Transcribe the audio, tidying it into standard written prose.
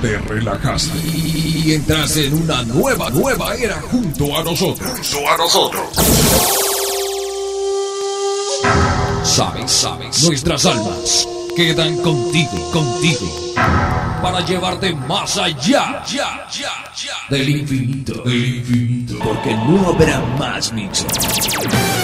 te relajaste y entras en una nueva era junto a nosotros. Sabes, nuestras almas quedan contigo, para llevarte más allá, del infinito, porque no habrá más mixes.